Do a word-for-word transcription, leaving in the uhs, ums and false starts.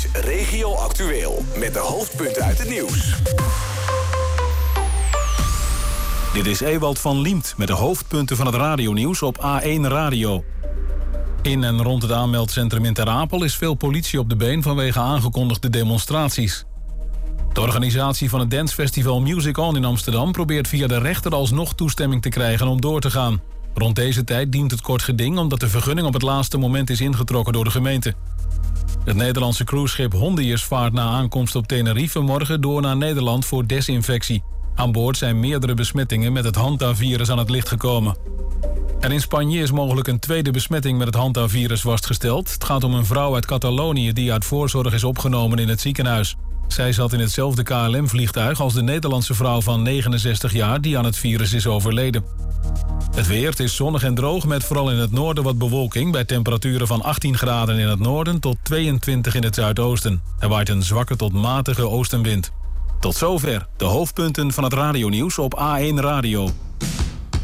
is Regio Actueel met de hoofdpunten uit het nieuws. Dit is Ewald van Liemt met de hoofdpunten van het radionieuws op A één Radio. In en rond het aanmeldcentrum in Ter Apel is veel politie op de been vanwege aangekondigde demonstraties. De organisatie van het dancefestival Music On in Amsterdam probeert via de rechter alsnog toestemming te krijgen om door te gaan. Rond deze tijd dient het kort geding omdat de vergunning op het laatste moment is ingetrokken door de gemeente. Het Nederlandse cruiseschip Hondius vaart na aankomst op Tenerife morgen door naar Nederland voor desinfectie. Aan boord zijn meerdere besmettingen met het Hanta-virus aan het licht gekomen. En in Spanje is mogelijk een tweede besmetting met het Hanta-virus vastgesteld. Het gaat om een vrouw uit Catalonië die uit voorzorg is opgenomen in het ziekenhuis. Zij zat in hetzelfde K L M-vliegtuig als de Nederlandse vrouw van negenenzestig jaar die aan het virus is overleden. Het weer, het is zonnig en droog met vooral in het noorden wat bewolking bij temperaturen van achttien graden in het noorden tot tweeëntwintig in het zuidoosten. Er waait een zwakke tot matige oostenwind. Tot zover de hoofdpunten van het radionieuws op A één Radio.